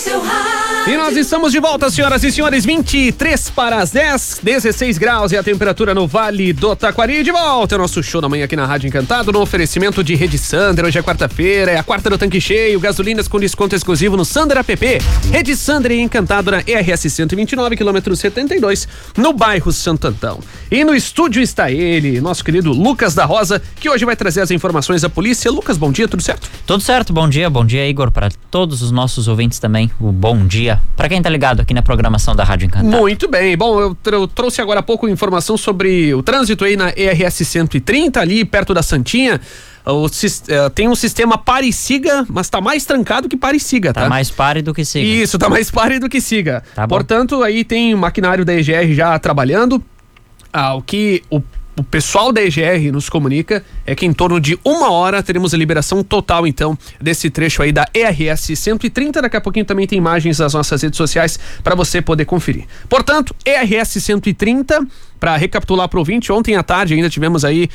seu rádio. E nós estamos de volta, senhoras e senhores, 23 para as 10, 16 graus e a temperatura no Vale do Taquari. De volta é o nosso show da manhã aqui na Rádio Encantado, no oferecimento de Rede Sander. Hoje é quarta-feira, é a quarta do tanque cheio, gasolinas com desconto exclusivo no Sander app. Rede Sander em Encantado na ERS 129, quilômetro 72, no bairro Santo Antão. E no estúdio está ele, nosso querido Lucas da Rosa, que hoje vai trazer as informações da polícia. Lucas, bom dia, tudo certo? Tudo certo, bom dia Igor, para todos os nossos ouvintes também, o bom dia. Para quem tá ligado aqui na programação da Rádio Encantado. Muito bem, bom, eu trouxe agora há pouco informação sobre o trânsito aí na ERS 130, ali perto da Santinha. Tem um sistema pare e siga, mas tá mais trancado que pare e siga, tá? Tá mais pare do que siga. Isso, tá mais pare do que siga. Tá bom. Portanto, aí tem maquinário da EGR já trabalhando. O que o pessoal da EGR nos comunica é que em torno de 1 hora teremos a liberação total, então, desse trecho aí da ERS 130. Daqui a pouquinho também tem imagens das nossas redes sociais para você poder conferir. Portanto, ERS 130, para recapitular para o ouvinte, ontem à tarde ainda tivemos aí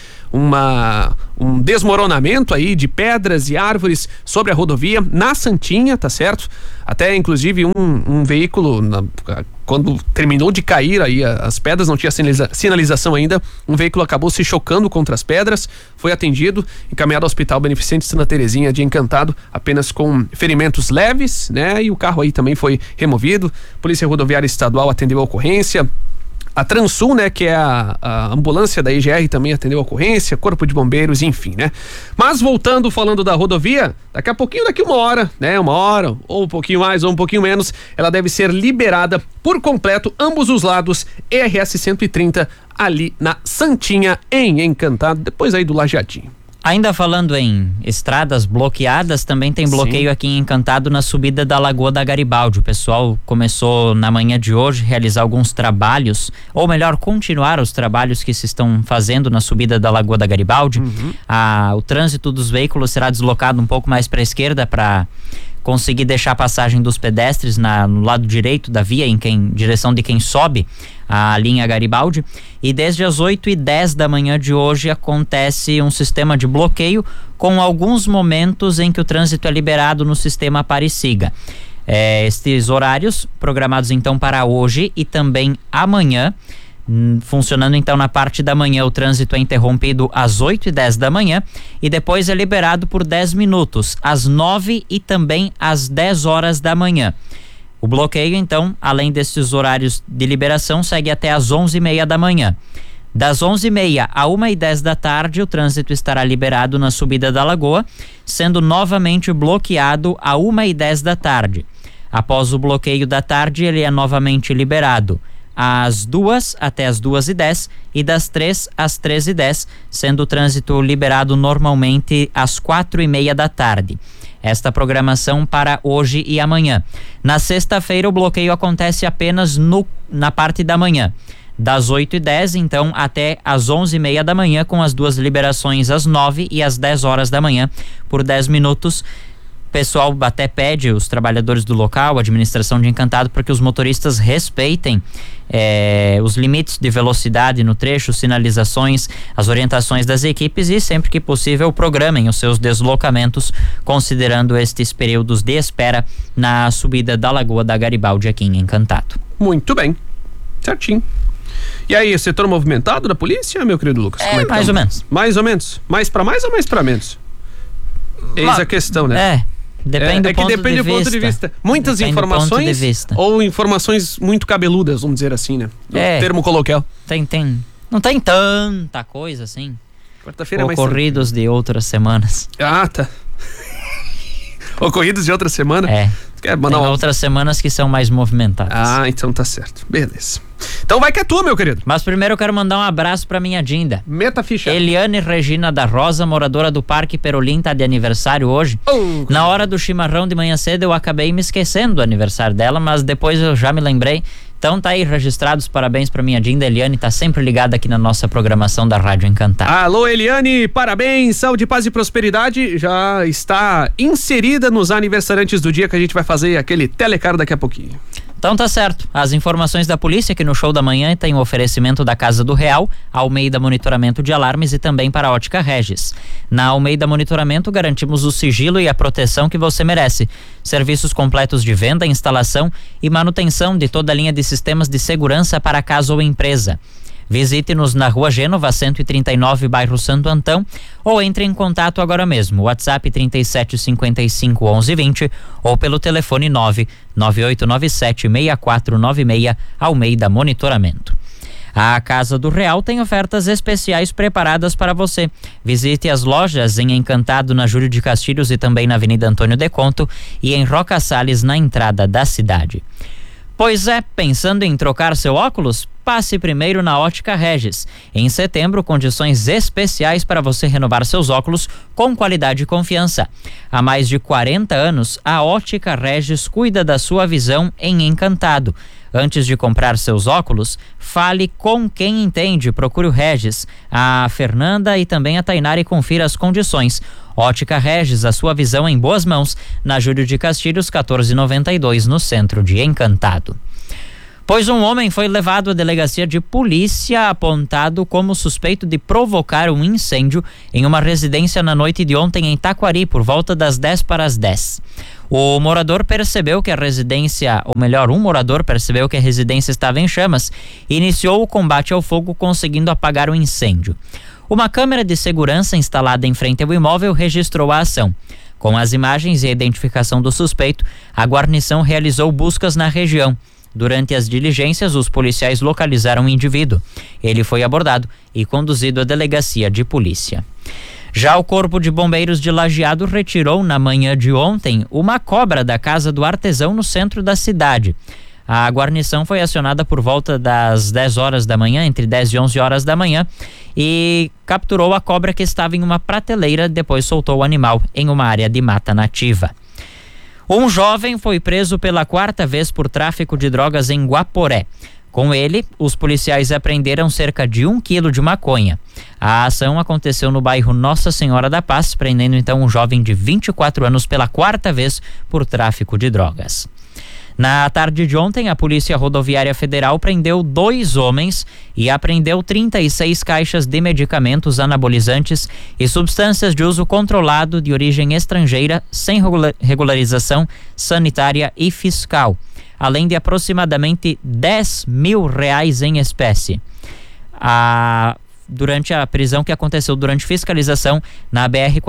um desmoronamento aí de pedras e árvores sobre a rodovia na Santinha, tá certo? Até inclusive um veículo, quando terminou de cair aí as pedras, não tinha sinalização ainda, um veículo acabou se chocando contra as pedras, foi atendido, encaminhado ao Hospital Beneficente Santa Terezinha de Encantado, apenas com ferimentos leves, né? E o carro aí também foi removido. Polícia Rodoviária Estadual atendeu a ocorrência. A Transul, né, que é a ambulância da EGR, também atendeu a ocorrência, Corpo de Bombeiros, enfim, né? Mas voltando, falando da rodovia, daqui a pouquinho, daqui 1 hora, né? 1 hora, ou um pouquinho mais, ou um pouquinho menos, ela deve ser liberada por completo, ambos os lados, ERS 130, ali na Santinha, em Encantado, depois aí do Lajeadinho. Ainda falando em estradas bloqueadas, também tem bloqueio aqui em Encantado na subida da Lagoa da Garibaldi. O pessoal começou na manhã de hoje a realizar alguns trabalhos, ou melhor, continuar os trabalhos que se estão fazendo na subida da Lagoa da Garibaldi. O trânsito dos veículos será deslocado um pouco mais para a esquerda para conseguir deixar a passagem dos pedestres no lado direito da via, em direção de quem sobe a linha Garibaldi. E desde as 8h10 da manhã de hoje acontece um sistema de bloqueio, com alguns momentos em que o trânsito é liberado no sistema pare e siga. Estes horários programados então para hoje e também amanhã. Funcionando então na parte da manhã, o trânsito é interrompido às 8h10 da manhã e depois é liberado por 10 minutos, às 9 e também às 10 horas da manhã. O bloqueio então, além desses horários de liberação, segue até às 11h30 da manhã. Das 11h30 a 1h10 da tarde, o trânsito estará liberado na subida da Lagoa, sendo novamente bloqueado a 1h10 da tarde. Após o bloqueio da tarde, ele é novamente liberado às 2 até às 2h10 e das 3 às 13h10, sendo o trânsito liberado normalmente às 4h30 da tarde. Esta programação para hoje e amanhã. Na sexta-feira, o bloqueio acontece apenas na parte da manhã, das 8h10 então até às 11h30 da manhã, com as duas liberações às 9 e às 10 horas da manhã por 10 minutos. O pessoal até pede, os trabalhadores do local, a administração de Encantado, para que os motoristas respeitem os limites de velocidade no trecho, sinalizações, as orientações das equipes e, sempre que possível, programem os seus deslocamentos, considerando estes períodos de espera na subida da Lagoa da Garibaldi aqui em Encantado. Muito bem, certinho. E aí, setor movimentado da polícia, meu querido Lucas? Como é que mais ou menos. Mais ou menos? Mais pra mais ou mais pra menos? Eis a questão, né? Depende do ponto de vista. Muitas informações ou informações muito cabeludas, vamos dizer assim, né? No termo coloquial. Não tem tanta coisa assim. Quarta-feira é mais ocorridos de outras semanas. Ah, tá. Ocorridos de outra semana? Tem outras semanas que são mais movimentadas. Ah, então tá certo. Beleza. Então vai que é tua, meu querido. Mas primeiro eu quero mandar um abraço pra minha Dinda. Meta a ficha. Eliane Regina da Rosa, moradora do Parque Perolim, tá de aniversário hoje. Na hora do chimarrão de manhã cedo eu acabei me esquecendo do aniversário dela, mas depois eu já me lembrei. Então tá aí registrados, parabéns pra minha Dinda. Eliane tá sempre ligada aqui na nossa programação da Rádio Encantado. Alô, Eliane, parabéns, saúde, paz e prosperidade. Já está inserida nos aniversariantes do dia, que a gente vai fazer aquele telecar daqui a pouquinho. Então tá certo. As informações da polícia aqui no Show da Manhã tem o oferecimento da Casa do Real, Almeida Monitoramento de Alarmes e também para a Ótica Regis. Na Almeida Monitoramento garantimos o sigilo e a proteção que você merece. Serviços completos de venda, instalação e manutenção de toda a linha de sistemas de segurança para casa ou empresa. Visite-nos na Rua Gênova, 139, bairro Santo Antão, ou entre em contato agora mesmo. WhatsApp 3755 1120 ou pelo telefone 99897 6496, Almeida Monitoramento. A Casa do Real tem ofertas especiais preparadas para você. Visite as lojas em Encantado, na Júlio de Castilhos e também na Avenida Antônio de Conto e em Roca Salles, na entrada da cidade. Pois é, pensando em trocar seu óculos? Passe primeiro na Ótica Regis. Em setembro, condições especiais para você renovar seus óculos com qualidade e confiança. Há mais de 40 anos, a Ótica Regis cuida da sua visão em Encantado. Antes de comprar seus óculos, fale com quem entende. Procure o Regis, a Fernanda e também a Tainara e confira as condições. Ótica Regis, a sua visão em boas mãos, na Júlio de Castilhos, 1492, no centro de Encantado. Pois um homem foi levado à delegacia de polícia apontado como suspeito de provocar um incêndio em uma residência na noite de ontem em Taquari, por volta das 10 para as 10. Um morador percebeu que a residência estava em chamas e iniciou o combate ao fogo, conseguindo apagar o incêndio. Uma câmera de segurança instalada em frente ao imóvel registrou a ação. Com as imagens e a identificação do suspeito, a guarnição realizou buscas na região. Durante as diligências, os policiais localizaram o indivíduo. Ele foi abordado e conduzido à delegacia de polícia. Já o Corpo de Bombeiros de Lajeado retirou na manhã de ontem uma cobra da casa do artesão no centro da cidade. A guarnição foi acionada por volta das 10 horas da manhã, entre 10 e 11 horas da manhã, e capturou a cobra que estava em uma prateleira, depois soltou o animal em uma área de mata nativa. Um jovem foi preso pela 4ª vez por tráfico de drogas em Guaporé. Com ele, os policiais apreenderam cerca de 1 quilo de maconha. A ação aconteceu no bairro Nossa Senhora da Paz, prendendo então um jovem de 24 anos pela 4ª vez por tráfico de drogas. Na tarde de ontem, a Polícia Rodoviária Federal prendeu 2 homens e apreendeu 36 caixas de medicamentos anabolizantes e substâncias de uso controlado de origem estrangeira sem regularização sanitária e fiscal, além de aproximadamente R$10 mil em espécie. Durante a prisão que aconteceu durante fiscalização na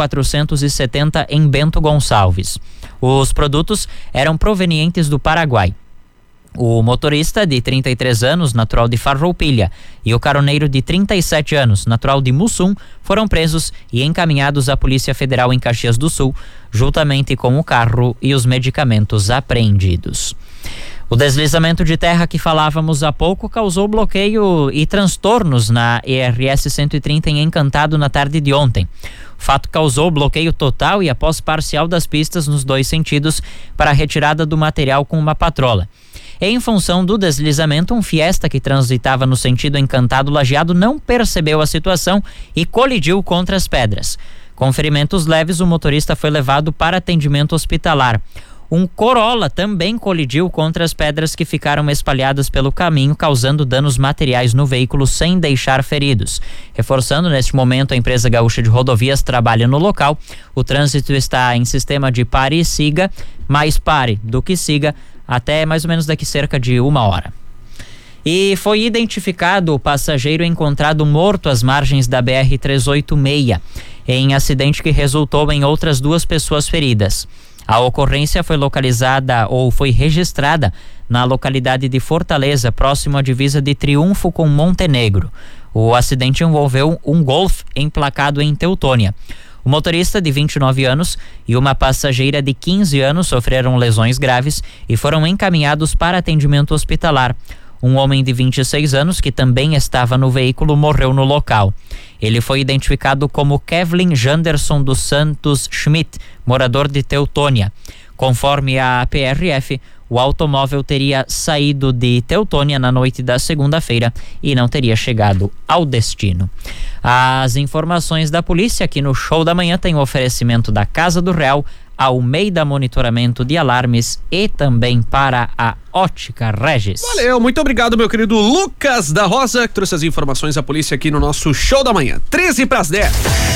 BR-470 em Bento Gonçalves. Os produtos eram provenientes do Paraguai. O motorista, de 33 anos, natural de Farroupilha, e o caroneiro, de 37 anos, natural de Mussum, foram presos e encaminhados à Polícia Federal em Caxias do Sul, juntamente com o carro e os medicamentos apreendidos. O deslizamento de terra que falávamos há pouco causou bloqueio e transtornos na ERS 130 em Encantado na tarde de ontem. O fato causou bloqueio total e a posse parcial das pistas nos 2 sentidos para a retirada do material com uma patrola. Em função do deslizamento, um Fiesta que transitava no sentido Encantado-Lajeado não percebeu a situação e colidiu contra as pedras. Com ferimentos leves, o motorista foi levado para atendimento hospitalar. Um Corolla também colidiu contra as pedras que ficaram espalhadas pelo caminho, causando danos materiais no veículo sem deixar feridos. Reforçando, neste momento, a empresa gaúcha de rodovias trabalha no local. O trânsito está em sistema de pare e siga, mais pare do que siga, até mais ou menos daqui cerca de 1 hora. E foi identificado o passageiro encontrado morto às margens da BR-386, em acidente que resultou em outras 2 pessoas feridas. A ocorrência foi foi registrada na localidade de Fortaleza, próximo à divisa de Triunfo com Montenegro. O acidente envolveu um Golf emplacado em Teutônia. O motorista, de 29 anos, e uma passageira de 15 anos sofreram lesões graves e foram encaminhados para atendimento hospitalar. Um homem de 26 anos, que também estava no veículo, morreu no local. Ele foi identificado como Kevlin Janderson dos Santos Schmidt, morador de Teutônia. Conforme a PRF, o automóvel teria saído de Teutônia na noite da segunda-feira e não teria chegado ao destino. As informações da polícia aqui no Show da Manhã têm o oferecimento da Casa do Real, Almeida Monitoramento de Alarmes e também para a Ótica Regis. Valeu, muito obrigado, meu querido Lucas da Rosa, que trouxe as informações da polícia aqui no nosso Show da Manhã. 13 para as 10.